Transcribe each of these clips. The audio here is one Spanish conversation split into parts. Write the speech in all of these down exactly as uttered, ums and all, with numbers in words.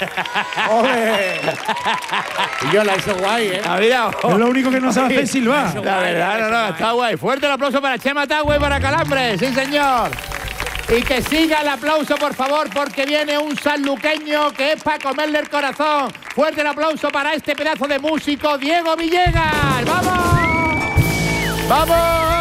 ¡Ole! Y yo la he hecho guay, ¿eh? Ah, mira, Es lo único que no sabe hacer silbar. La verdad, no, no, está guay. Fuerte el aplauso para Chema Tagüe y para Calambres, sí señor. Y que siga el aplauso, por favor, porque viene un sanluqueño que es para comerle el corazón. Fuerte el aplauso para este pedazo de músico, Diego Villegas. ¡Vamos! ¡Vamos!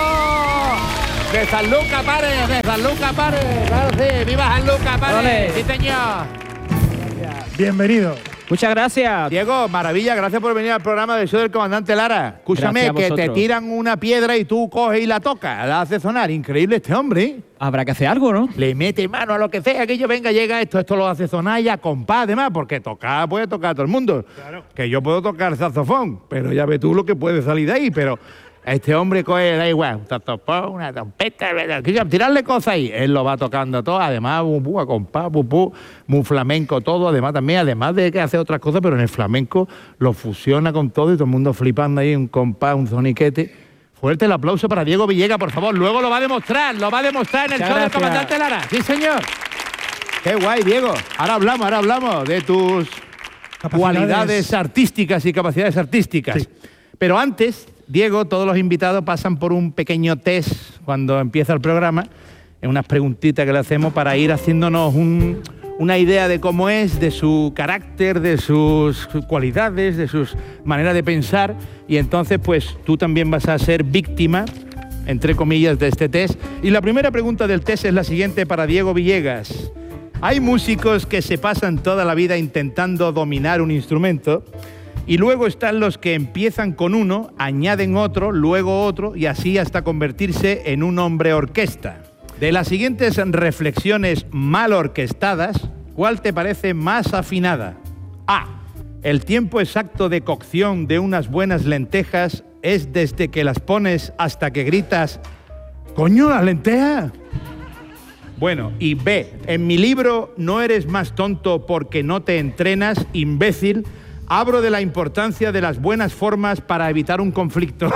De Sanlúcar Pares, de Sanlúcar Pares. Claro, sí. ¡Viva Sanlúcar Pares! Ole. Sí, señor. Bienvenido. Muchas gracias. Diego, maravilla, gracias por venir al programa del show del comandante Lara. Escúchame, Gracias a que te vosotros. tiran una piedra y tú coges y la tocas, la haces sonar. Increíble este hombre, ¿eh? Habrá que hacer algo, ¿no? Le mete mano a lo que sea, que yo venga, llega esto, esto lo hace sonar y a compás, además, porque tocar puede tocar a todo el mundo. Claro. Que yo puedo tocar saxofón, pero ya ves tú lo que puede salir de ahí, pero este hombre coge, da igual, un saxofón, una trompeta, tirarle cosas ahí, él lo va tocando todo, además, bu, bu, a compás, bu, bu, muy flamenco todo, además también, además de que hace otras cosas, pero en el flamenco lo fusiona con todo y todo el mundo flipando ahí, un compás, un soniquete. Fuerte el aplauso para Diego Villegas, por favor. Luego lo va a demostrar, lo va a demostrar en el Muchas show del gracias. comandante Lara. Sí, señor. Qué guay, Diego. Ahora hablamos, ahora hablamos de tus cualidades artísticas y capacidades artísticas. Sí. Pero antes, Diego, todos los invitados pasan por un pequeño test cuando empieza el programa, en unas preguntitas que le hacemos para ir haciéndonos un, una idea de cómo es, de su carácter, de sus cualidades, de sus maneras de pensar. Y entonces, pues, tú también vas a ser víctima, entre comillas, de este test. Y la primera pregunta del test es la siguiente para Diego Villegas. Hay músicos que se pasan toda la vida intentando dominar un instrumento y luego están los que empiezan con uno, añaden otro, luego otro y así hasta convertirse en un hombre orquesta. De las siguientes reflexiones mal orquestadas, ¿cuál te parece más afinada? A. El tiempo exacto de cocción de unas buenas lentejas es desde que las pones hasta que gritas ¡coño, las lentejas! Bueno, y B. En mi libro No eres más tonto porque no te entrenas, imbécil, hablo de la importancia de las buenas formas para evitar un conflicto.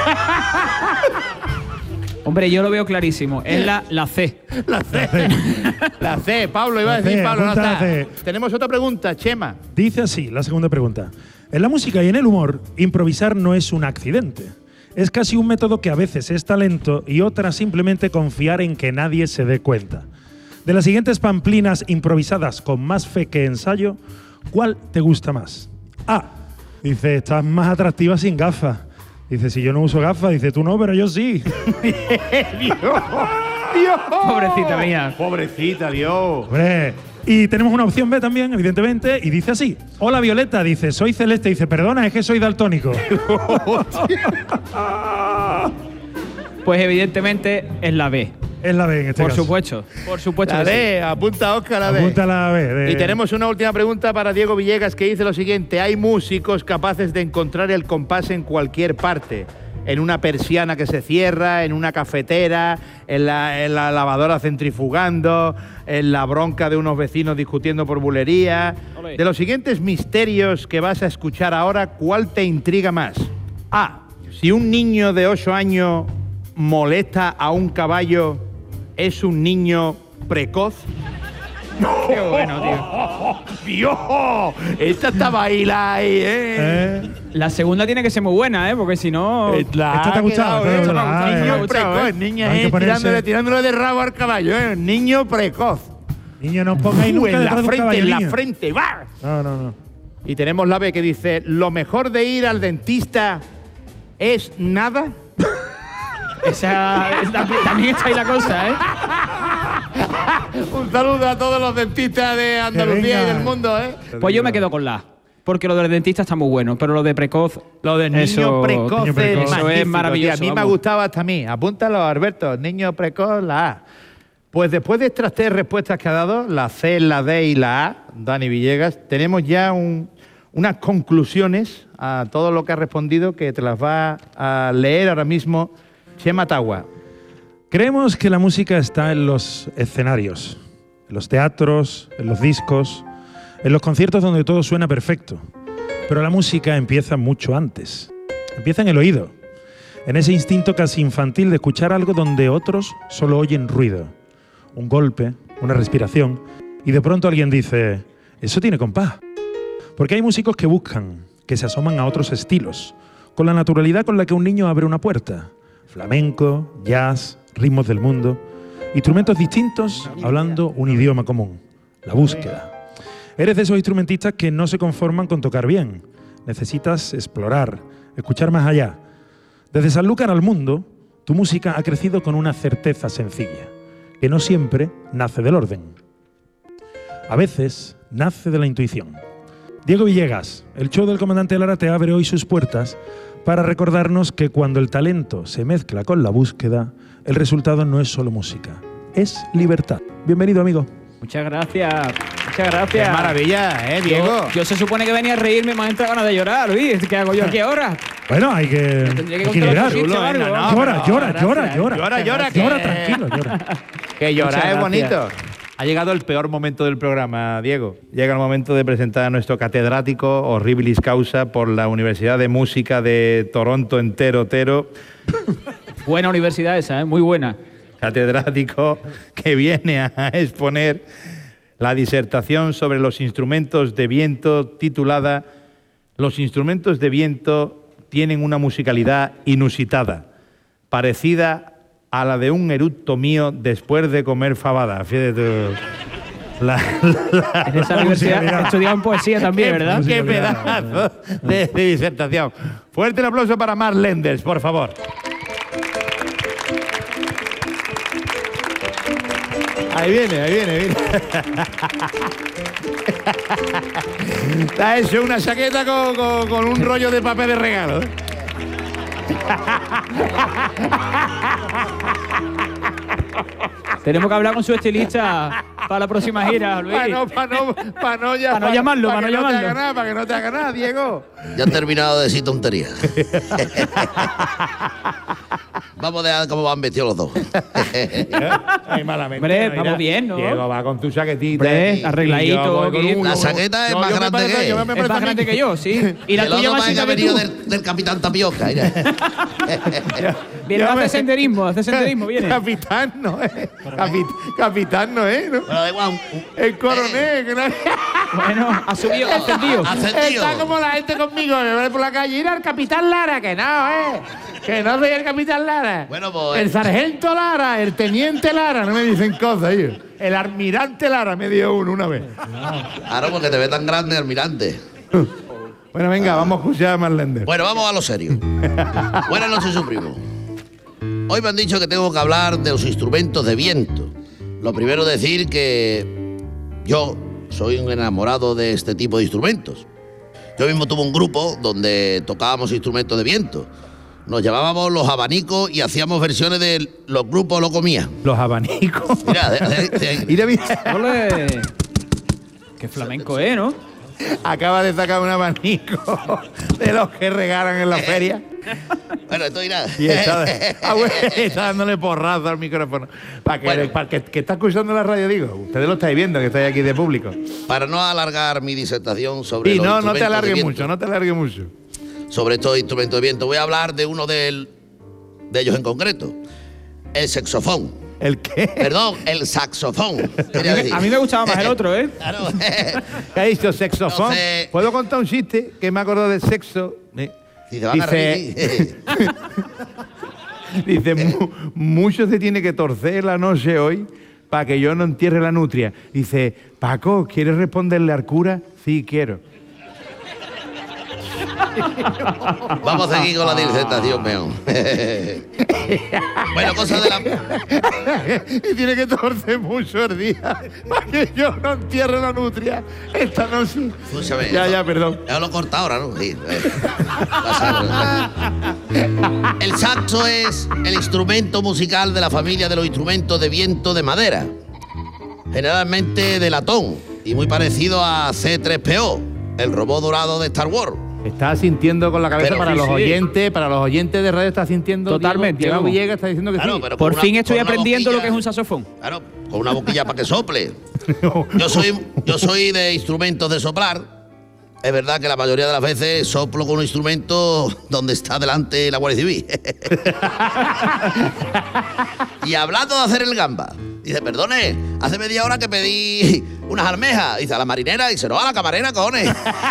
Hombre, yo lo veo clarísimo. Es la, la C. La C. La C, Pablo, iba a La decir C, Pablo, no apunta la está. C. Tenemos otra pregunta, Chema. Dice así, la segunda pregunta. En la música y en el humor, improvisar no es un accidente. Es casi un método que a veces es talento y otras simplemente confiar en que nadie se dé cuenta. De las siguientes pamplinas improvisadas con más fe que ensayo, ¿cuál te gusta más? A. Dice, estás más atractiva sin gafas. Dice, si yo no uso gafas. Dice, tú no, pero yo sí. Dios, Dios. Pobrecita mía. Pobrecita, Dios. Hombre. Y tenemos una opción B también, evidentemente, y dice así. Hola, Violeta. Dice, soy celeste. Dice, perdona, es que soy daltónico. Pues evidentemente es la B. Es la B en este Por caso. supuesto. Por supuesto La que sí. D, apunta Oscar, la D. Apunta la B. de- Y tenemos una última pregunta para Diego Villegas que dice lo siguiente. Hay músicos capaces de encontrar el compás en cualquier parte. En una persiana que se cierra, en una cafetera, en la, en la lavadora centrifugando, en la bronca de unos vecinos discutiendo por bulería. Olé. De los siguientes misterios que vas a escuchar ahora, ¿cuál te intriga más? A. Si un niño de ocho años molesta a un caballo, ¿es un niño precoz? Qué bueno, tío. ¡Dios! Esta estaba ahí, la ahí, ¿eh? ¿Eh? La segunda tiene que ser muy buena, ¿eh? Porque si no… Eh, la Esta te ha ha gustado, quedado, esta te ¿eh? ha gustado, Niño eh. Me ha gustado, precoz, ¿eh? niña, Hay que eh, ponerse- tirándole, tirándole de rabo al caballo, ¿eh? Niño precoz. Niño, no pongáis Uh, nunca en la detrás de un frente, caballo, en la niño. frente, va. No, no, no. Y tenemos la B que dice, lo mejor de ir al dentista es nada. Esa, esa- también está ahí la cosa, ¿eh? Un saludo a todos los dentistas de Andalucía y venga. del mundo, ¿eh? Pues yo me quedo con la A. Porque lo del dentista está muy bueno, pero lo de precoz… Lo del niño eso- precoz, niño precoz. es Eso es magnífico, maravilloso, tío. A mí me ha vamos. gustado hasta a mí. Apúntalo, Alberto. Niño precoz, la A. Pues después de estas tres respuestas que ha dado, la C, la D y la A, Dani Villegas, tenemos ya un- unas conclusiones a todo lo que ha respondido que te las va a leer ahora mismo Chema Tagua. Creemos que la música está en los escenarios, en los teatros, en los discos, en los conciertos donde todo suena perfecto. Pero la música empieza mucho antes. Empieza en el oído, en ese instinto casi infantil de escuchar algo donde otros solo oyen ruido. Un golpe, una respiración, y de pronto alguien dice, eso tiene compás. Porque hay músicos que buscan, que se asoman a otros estilos, con la naturalidad con la que un niño abre una puerta. Flamenco, jazz, ritmos del mundo, instrumentos distintos hablando un idioma común, la búsqueda. Eres de esos instrumentistas que no se conforman con tocar bien. Necesitas explorar, escuchar más allá. Desde Sanlúcar al mundo, tu música ha crecido con una certeza sencilla, que no siempre nace del orden. A veces nace de la intuición. Diego Villegas, el show del Comandante Lara te abre hoy sus puertas para recordarnos que cuando el talento se mezcla con la búsqueda, el resultado no es solo música, es libertad. Bienvenido, amigo. Muchas gracias, muchas gracias. Qué maravilla, ¿eh, Diego? Yo, yo se supone que venía a reírme, me ha entrado ganas de llorar, Luis. ¿Qué hago yo aquí ahora? Bueno, hay que tendría que equilibrar. contar los chistes o algo. No, Llora, no, llora, gracias. llora, llora. Llora, llora, Llora, que- tranquilo, llora. Que llorar Muchas es bonito. gracias. Ha llegado el peor momento del programa, Diego. Llega el momento de presentar a nuestro catedrático Horribilis Causa por la Universidad de Música de Toronto entero, tero. Buena universidad esa, ¿eh? Muy buena. Catedrático que viene a exponer la disertación sobre los instrumentos de viento titulada Los instrumentos de viento tienen una musicalidad inusitada, parecida a la de un eructo mío después de comer fabada. Fíjate tú. La, la- En esa universidad he estudiado en poesía también, ¿verdad? Qué pedazo de, de disertación. Fuerte el aplauso para Mark Lenders, por favor. Ahí viene, ahí viene, ahí viene. Te ha hecho una chaqueta con, con- con un rollo de papel de regalo. ¿eh? Tenemos que hablar con su estilista para la próxima gira, Luis. Para no, para no, para no, ya- Pa' no llamarlo, pa' pa' no que te llamarlo. haga nada, para que no te haga nada, Diego. Ya he terminado de decir tonterías. Vamos a dejar cómo van vestidos los dos. Ay, malamente. Hombre, mira. vamos bien, ¿no? Diego va con tu chaquetita. Hombre, y- arregladito, y yo voy con aquí. un- La chaqueta es No, más yo me grande parece- que yo él. me Es parece más a mí. grande que yo, sí. Y la el tuya otro más más que chica ha que venido tú. del, del Capitán Tapioca. Mira. Viene Yo a me- hacer senderismo, a hacer senderismo, viene. Capitán no es. Capit- capitán no es, ¿no? Pero da igual. El coronel. que no- Bueno, ha subido, ha ascendido. Ascendido. Está como la gente conmigo, me ve por la calle. Ir al capitán Lara, que no, ¿eh? Que no soy el capitán Lara. Bueno, pues- El sargento Lara, el teniente Lara, no me dicen cosas, ellos. El almirante Lara me dio uno una vez. Claro, porque te ve tan grande, almirante. Bueno, venga, vamos a escuchar a Marlender. Bueno, vamos a lo serio. Buenas noches, su primo. Hoy me han dicho que tengo que hablar de los instrumentos de viento. Lo primero decir que yo soy un enamorado de este tipo de instrumentos. Yo mismo tuve un grupo donde tocábamos instrumentos de viento. Nos llamábamos los abanicos y hacíamos versiones de los grupos Lo Comía. Los abanicos. Mira, de- de- de- Mira, mira. Ole. Qué flamenco, ¿eh? ¿No? Acaba de sacar un abanico de los que regalan en la feria. bueno, esto irá. Y está, ah, bueno, está dándole porrazo al micrófono. Para que, Bueno. para que, que está escuchando la radio, digo. Ustedes lo estáis viendo, que estáis aquí de público. Para no alargar mi disertación sobre Y los no, no instrumentos te de alargues viento, mucho, no te alargues mucho. sobre estos instrumentos de viento, voy a hablar de uno del- de ellos en concreto, el saxofón. ¿El qué? Perdón, el saxofón. quería decir. A mí me gustaba más el otro, ¿eh? Claro. ¿Qué ha dicho? Sexofón. Entonces- ¿Puedo contar un chiste que me acordó del sexo? Eh, Si te van a reír. Dice, "Mu- mucho se tiene que torcer la noche hoy para que yo no entierre la nutria. Dice, Paco, ¿quieres responderle al cura? Sí, quiero. Vamos a seguir con la disertación, peón. bueno, cosas de la. Y tiene que torcer mucho el día para que yo no entierre la nutria esta noche. Escúchame. Ya, eso- ya, perdón. Eso lo corta ahora, ¿no? Sí. eh. Pasa, ¿no? El saxo es el instrumento musical de la familia de los instrumentos de viento de madera, generalmente de latón y muy parecido a C tres P O, el robot dorado de Star Wars. Está sintiendo con la cabeza Pero para sí, los sí. oyentes, para los oyentes de radio está sintiendo. Totalmente, Diego, Diego vamos. Villegas está diciendo que Claro, sí. pero con Por una- fin estoy con una aprendiendo boquilla- lo que es un saxofón. Claro, con una boquilla para que sople. Yo soy, yo soy de instrumentos de soplar es verdad que la mayoría de las veces soplo con un instrumento donde está delante la Guardia Civil. Y hablando de hacer el gamba, dice, perdone, hace media hora que pedí unas almejas. Dice, a la marinera. Dice, no, a la camarera, cojones.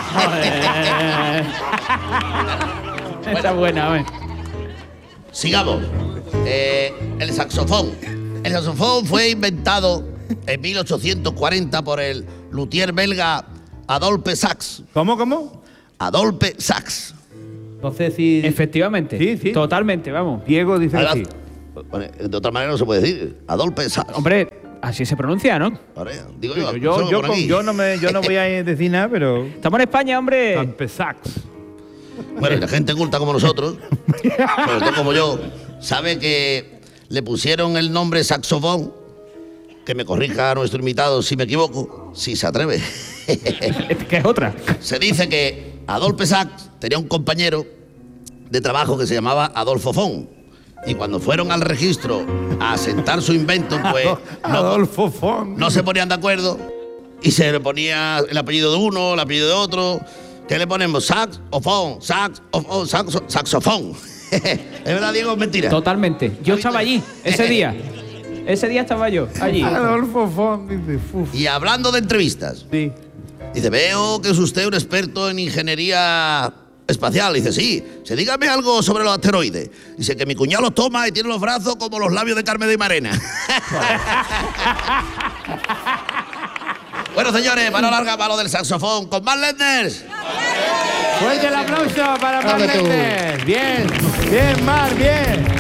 Está buena, a ver. Sigamos. Eh, el saxofón. El saxofón fue inventado en mil ochocientos cuarenta por el luthier belga Adolphe Sax. ¿Cómo, cómo? Adolphe Sax. No sé si... Efectivamente. Sí, sí. Totalmente, vamos. Diego dice que Además, sí. bueno, de otra manera no se puede decir. Adolphe Sax. Hombre, así se pronuncia, ¿no? Vale, digo yo, Yo, yo, solo yo, por con- aquí. yo no me, yo no voy a decir nada, pero... Estamos en España, hombre. Campesax. Bueno, y la gente culta como nosotros, sobre todo como yo, sabe que le pusieron el nombre saxofón, que me corrija nuestro invitado si me equivoco, si se atreve. Que es otra. Se dice que Adolphe Sax tenía un compañero de trabajo que se llamaba Adolfo Fon. Y cuando fueron al registro a asentar su invento, pues no, Adolfo Fon. no se ponían de acuerdo y se le ponía el apellido de uno, el apellido de otro. ¿Qué le ponemos? Sax o fon, sax o fon, saxo- saxofón. ¿Es verdad, Diego? Es mentira. Totalmente. Yo estaba allí, ese día. Ese día estaba yo, allí. Adolfo Fon, dice, uf. Y hablando de entrevistas, Sí. dice, veo que es usted un experto en ingeniería espacial. Dice, sí. Dice, dígame algo sobre los asteroides. Dice que mi cuñado los toma y tiene los brazos como los labios de Carmen de Marena. Bueno, señores, para no larga para lo del saxofón, con más Lenders. Fuerte el aplauso para Mar Dale tú. Méndez. Bien, bien, Mar, bien.